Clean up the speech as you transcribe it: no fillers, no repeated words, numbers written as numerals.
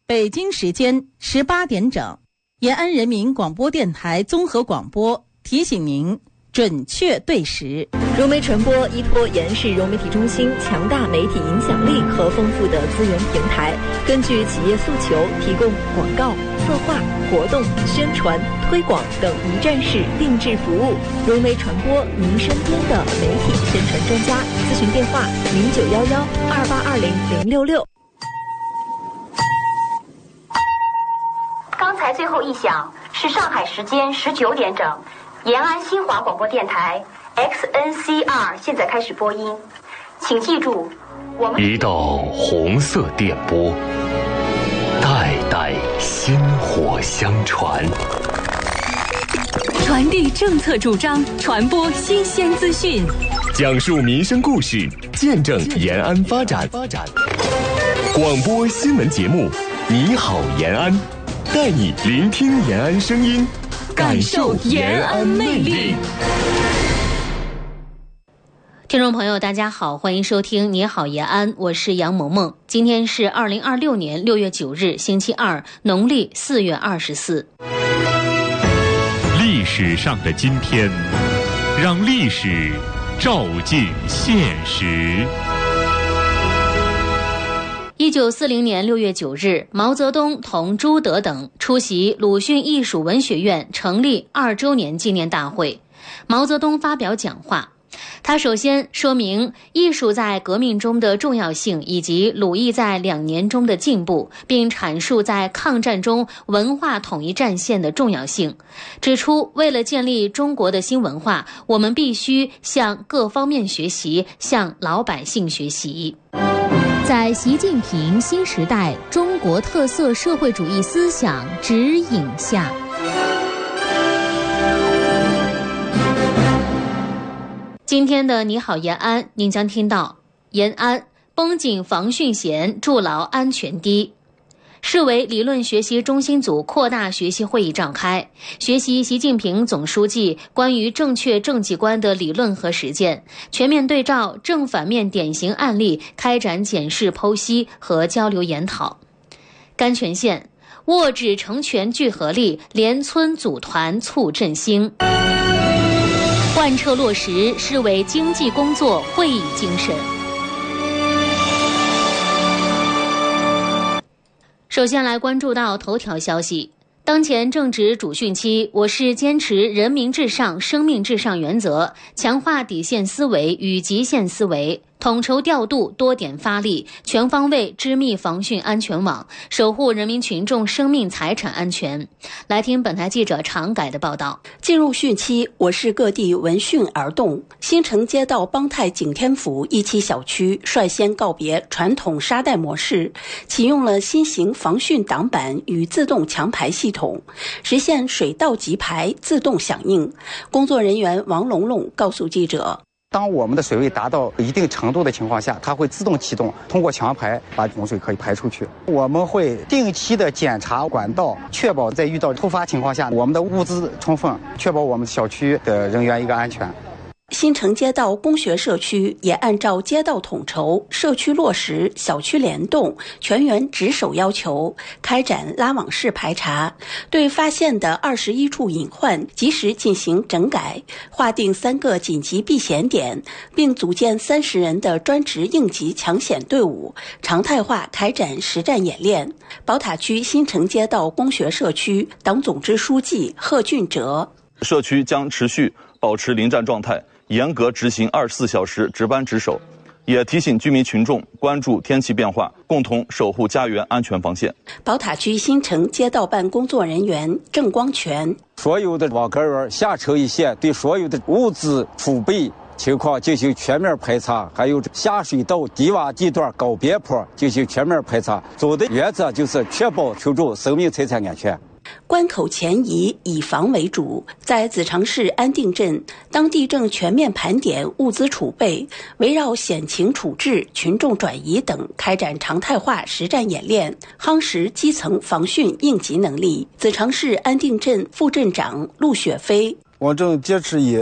北京时间18点整，延安人民广播电台综合广播提醒您准确对时。 融媒传播依托延安市融媒体中心强大媒体影响力和丰富的资源平台，根据企业诉求提供广告、策划、活动、宣传、推广等一站式定制服务。融媒传播，您身边的媒体宣传专家。咨询电话091128200666。 刚才最后一响是上海时间19点整，延安新华广播电台 XNCR 现在开始播音，请记住，我们一道红色电波，代代薪火相传， 传递政策主张，传播新鲜资讯， 讲述民生故事，见证延安发展。广播新闻节目，你好延安，带你聆听延安声音，感受延安魅力。 听众朋友大家好，欢迎收听你好延安，我是杨萌萌。今天是2026年6月9日星期二，农历4月24。 历史上的今天，让历史照进现实。 1940年6月9日，毛泽东同朱德等出席鲁迅艺术文学院成立2周年纪念大会。毛泽东发表讲话，他首先说明艺术在革命中的重要性以及鲁艺在2年中的进步，并阐述在抗战中文化统一战线的重要性，指出为了建立中国的新文化，我们必须向各方面学习，向老百姓学习。在习近平新时代中国特色社会主义思想指引下，今天的你好延安，您将听到延安绷紧防汛险，筑牢安全堤。市委理论学习中心组扩大学习会议召开，学习习近平总书记关于正确政绩观的理论和实践，全面对照正反面典型案例开展检视剖析和交流研讨。甘泉县握指成全聚合力，连村组团促振兴。贯彻落实市委经济工作会议精神。首先来关注到头条消息。当前正值主汛期，我市坚持人民至上、生命至上原则，强化底线思维与极限思维，统筹调度，多点发力，全方位织密防汛安全网，守护人民群众生命财产安全。来听本台记者常改的报道。 进入汛期，我市各地闻汛而动。新城街道邦泰景天府一期小区率先告别传统沙袋模式，启用了新型防汛挡板与自动强排系统，实现水到即排、自动响应。工作人员王龙龙告诉记者， 当我们的水位达到一定程度的情况下，它会自动启动，通过强排把洪水可以排出去。我们会定期的检查管道，确保在遇到突发情况下，我们的物资充分，确保我们小区的人员一个安全。 新城街道工学社区也按照街道统筹、社区落实、小区联动、全员值守要求，开展拉网式排查，对发现的21处隐患及时进行整改，划定3个紧急避险点，并组建30人的专职应急抢险队伍，常态化开展实战演练。宝塔区新城街道工学社区党总支书记贺俊哲， 社区将持续保持临战状态，严格执行24小时值班值守，也提醒居民群众关注天气变化，共同守护家园安全防线。 宝塔区新城街道办工作人员郑光全， 所有的网格员下车一线，对所有的物资储备情况进行全面排查，还有下水道、低洼地段、高边坡进行全面排查。总的原则就是确保群众生命财产安全。 关口前移，以防为主。在子长市安定镇，当地正全面盘点物资储备，围绕险情处置、群众转移等开展常态化实战演练，夯实基层防汛应急能力。子长市安定镇副镇长陆雪飞， 我正坚持以